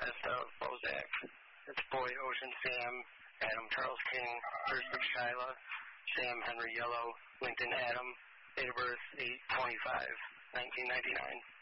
list of Bozak. It's Boyd Ocean Sam, Adam Charles King, Hersberg Shyla, Sam Henry Yellow, Lincoln Adam, date of birth 8/25/1999.